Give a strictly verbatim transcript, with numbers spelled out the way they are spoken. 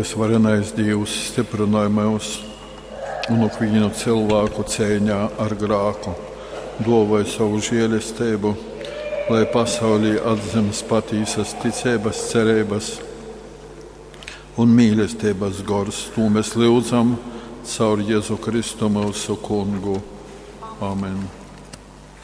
visvarenais Dievs stiprināja mūs un ikvienu cilvēku cīņā ar grēku, dāvāja savu žēlastību, lai pasaulī atzīst patiesas ticības, cerības un mīlestības gars. To mēs lūdzam caur Jēzu Kristu mūsu Kungu. Amen.